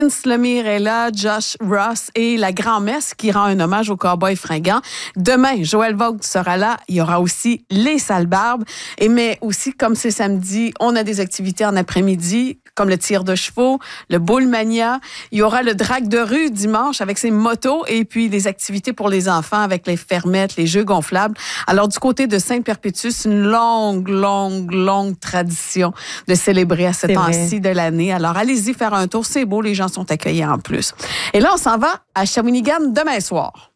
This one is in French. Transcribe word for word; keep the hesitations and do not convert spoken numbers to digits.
Lemire est là, Josh Ross et la grand-messe qui rend un hommage aux cowboys fringants. Demain, Joël Vogt sera là. Il y aura aussi les Salles-Barbes. Et mais aussi, comme c'est samedi, on a des activités en après-midi, comme le tir de chevaux, le Bullmania. Il y aura le drague de rue dimanche avec ses motos et puis des activités pour les enfants avec les fermettes, les jeux gonflables. Alors, du côté de Saint-Perpétue, c'est une longue, longue, longue tradition de célébrer à ce temps-ci de l'année. Alors, allez-y faire un tour. C'est beau, les gens sont accueillants en plus. Et là, on s'en va à Shawinigan demain soir.